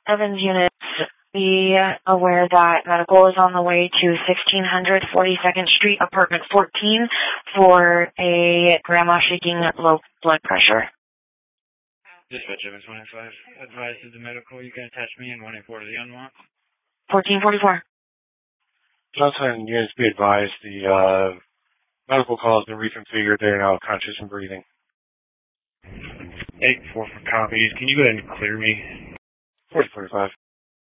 Evans units, be aware that medical is on the way to 1600 42nd Street, apartment 14, for a grandma shaking low blood pressure. Dispatch Evans 185. Advise to the medical. You can attach me in 184 to the unlock. 1444. Johnson units be advised the medical call has been reconfigured. They're now conscious and breathing. 8-4 for copies. Can you go ahead and clear me? 4045.